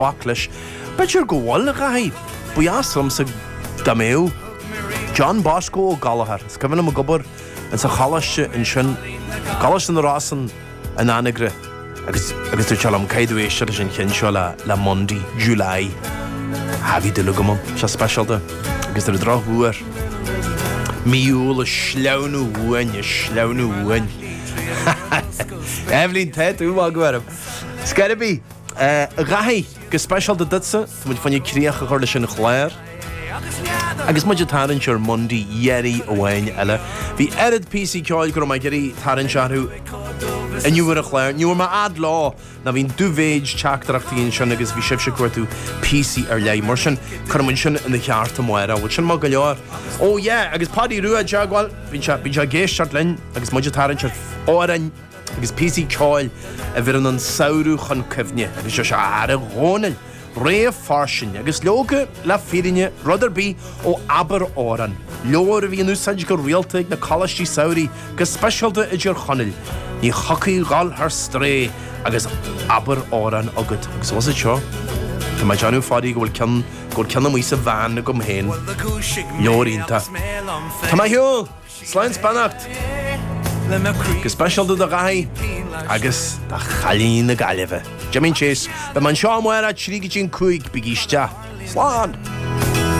Backlash. Beir go bhfuil a gaith. Buaslam sa daméu. John Bosco Gallagher. Scavan am gobar an sa chalaiste in sin. Chalaiste an rasan an anagre. Agus tu chalam caidú éisiir sin chin le Monday, July. Havi de lugamon. Se special de. Agus ar drach bhuair. Miúil a sleanú uain. Evelyn Ted, who will go at Scarabee, Rahi, go special the Dutsa, which when you create a correlation Claire. I guess much Taran your Monday, Yeri, Owen, Ella. The edit PC call Gromageri, Taran Sharu, and you were a Claire, you were my ad law. Now, in Duvage, Chaktaracti, and Shanagas, we shift to PC or Lay Merchant, Carmention in the Yarta Moira, which in Magalor. Oh, yeah, I guess Paddy Rua Jaguar, Bija Gay Shatlin, I guess much Taran Oran. Agus PC Coil a bhir an saoú chun cefne agus se ar a ghánail réamh farsin agus leoga le fírinne ruderbí ó aber óran. Leor a bhí an úsáid go rialtaigh na chalastí saoirí go specialta idir chonil. Ní chocaí gáil ar stré agus aber óran agad. Agus was it seo? Tá mai Johnú fádaí go bhfuil ceanna mí sa bhean na gom héin. Leorínta. Tá mai hiúil, sláin spannacht. Agus special do gai agus da chalín na galibh. Jamin Chase, be man seo muir a trígin cuig bigíiste. Slán!